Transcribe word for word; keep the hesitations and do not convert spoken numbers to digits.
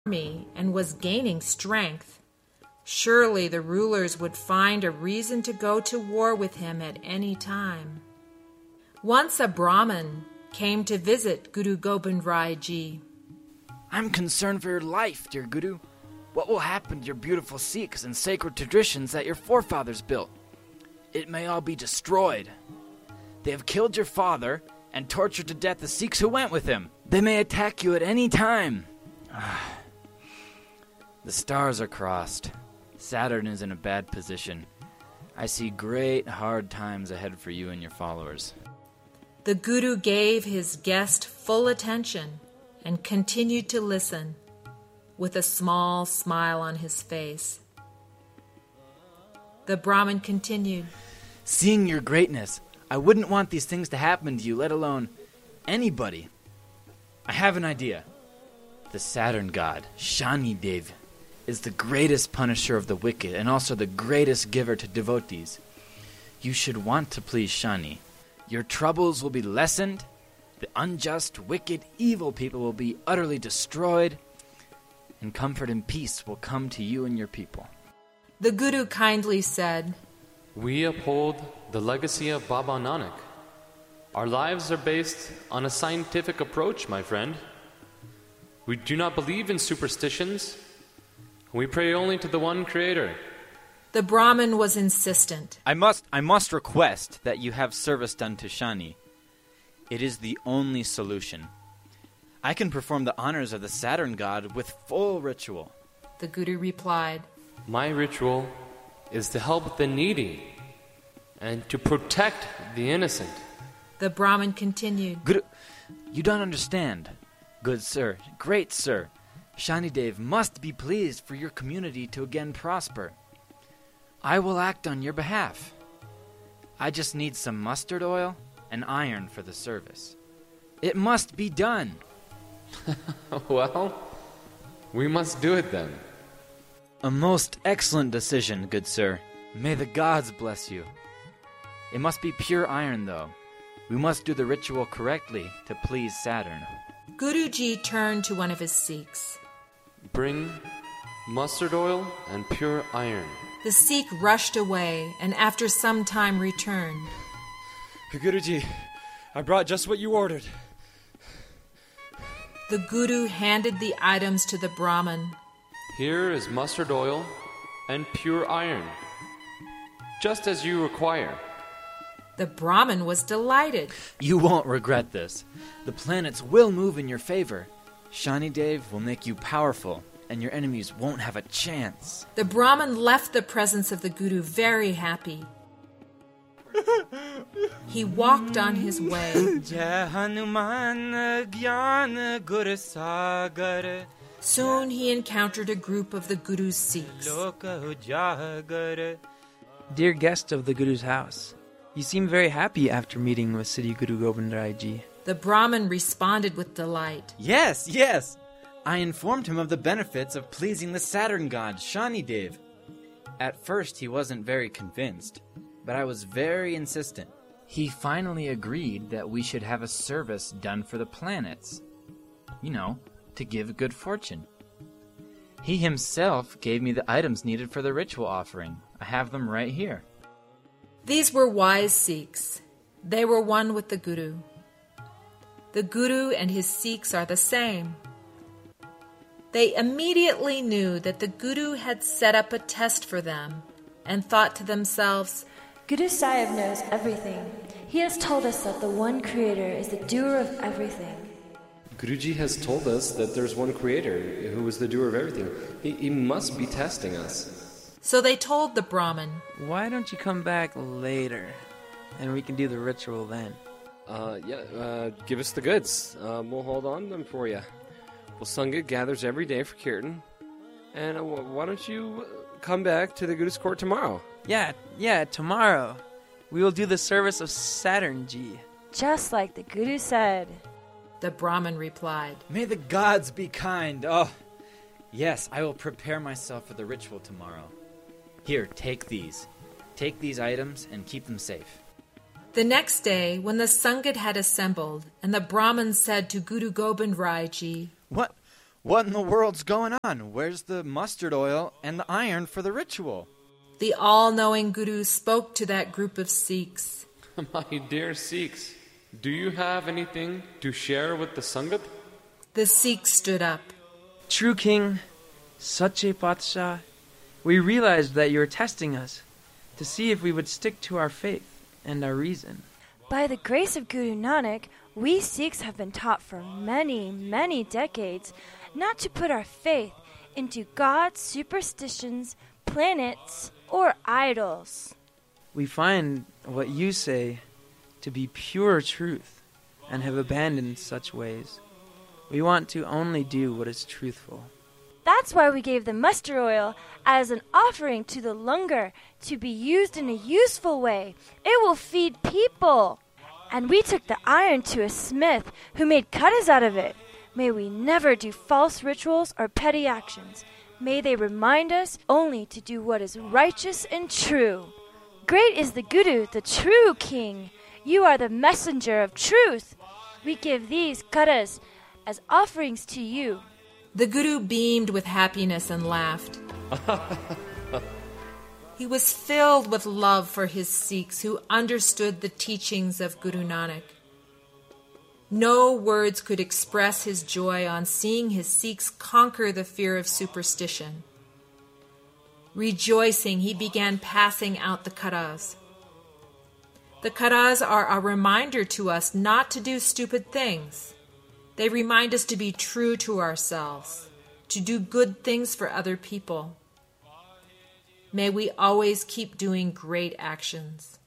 army and was gaining strength. Surely the rulers would find a reason to go to war with him at any time. Once a Brahmin came to visit Guru Gobind Rai Ji. I'm concerned for your life, dear Guru. What will happen to your beautiful Sikhs and sacred traditions that your forefathers built? It may all be destroyed. They have killed your father and tortured to death the Sikhs who went with him. They may attack you at any time. The stars are crossed. Saturn is in a bad position. I see great hard times ahead for you and your followers. The Guru gave his guest full attention and continued to listen, with a small smile on his face. The Brahmin continued, Seeing your greatness, I wouldn't want these things to happen to you, let alone anybody. I have an idea. The Saturn god, Shani Dev, is the greatest punisher of the wicked and also the greatest giver to devotees. You should want to please Shani. Your troubles will be lessened, the unjust, wicked, evil people will be utterly destroyed, and comfort and peace will come to you and your people. The Guru kindly said, We uphold the legacy of Baba Nanak. Our lives are based on a scientific approach, my friend. We do not believe in superstitions. We pray only to the one Creator. The Brahmin was insistent. I must I must request that you have service done to Shani. It is the only solution. I can perform the honors of the Saturn god with full ritual. The Guru replied, My ritual is to help the needy and to protect the innocent. The Brahmin continued, Guru, you don't understand. Good sir, great sir, Shani Dev must be pleased for your community to again prosper. I will act on your behalf. I just need some mustard oil and iron for the service. It must be done. Well, we must do it then. A most excellent decision, good sir. May the gods bless you. It must be pure iron, though. We must do the ritual correctly to please Saturn. Guruji turned to one of his Sikhs. Bring mustard oil and pure iron. The Sikh rushed away and after some time returned. Guruji, I brought just what you ordered. The Guru handed the items to the Brahmin. Here is mustard oil and pure iron, just as you require. The Brahmin was delighted. You won't regret this. The planets will move in your favor. Shani Dev will make you powerful, and your enemies won't have a chance. The Brahmin left the presence of the Guru very happy. He walked on his way. Soon he encountered a group of the Guru's Sikhs. Dear guest of the Guru's house, you seem very happy after meeting with Siddhi Guru Gobind Rai Ji. The Brahmin responded with delight. Yes, yes. I informed him of the benefits of pleasing the Saturn god, Shani Dev. At first he wasn't very convinced, but I was very insistent. He finally agreed that we should have a service done for the planets. You know, to give good fortune. He himself gave me the items needed for the ritual offering. I have them right here. These were wise Sikhs. They were one with the Guru. The Guru and his Sikhs are the same. They immediately knew that the Guru had set up a test for them and thought to themselves, Guru Sahib knows everything. He has told us that the one Creator is the doer of everything. Guruji has told us that there's one Creator who is the doer of everything. He, he must be testing us. So they told the Brahmin, Why don't you come back later, and we can do the ritual then? Uh, yeah, uh, give us the goods. Um, we'll hold on to them for you. Well, Sangha gathers every day for Kirtan. And uh, why don't you come back to the Guru's court tomorrow? Yeah, yeah, tomorrow. We will do the service of Saturn Ji. Just like the Guru said. The Brahmin replied, May the gods be kind. Oh, yes, I will prepare myself for the ritual tomorrow. Here, take these. Take these items and keep them safe. The next day, when the Sangat had assembled, and the Brahmin said to Guru Gobind Rai Ji, What, What in the world's going on? Where's the mustard oil and the iron for the ritual? The all-knowing Guru spoke to that group of Sikhs. My dear Sikhs, do you have anything to share with the Sangat? The Sikhs stood up. True King, Sache Patsha, we realized that you were testing us to see if we would stick to our faith and our reason. By the grace of Guru Nanak, we Sikhs have been taught for many, many decades not to put our faith into gods, superstitions, planets, or idols. We find what you say to be pure truth and have abandoned such ways. We want to only do what is truthful. That's why we gave the mustard oil as an offering to the langar to be used in a useful way. It will feed people. And we took the iron to a smith who made katas out of it. May we never do false rituals or petty actions. May they remind us only to do what is righteous and true. Great is the Guru, the true King. You are the messenger of truth. We give these katas as offerings to you. The Guru beamed with happiness and laughed. He was filled with love for his Sikhs who understood the teachings of Guru Nanak. No words could express his joy on seeing his Sikhs conquer the fear of superstition. Rejoicing, he began passing out the katas. The katas are a reminder to us not to do stupid things. They remind us to be true to ourselves, to do good things for other people. May we always keep doing great actions.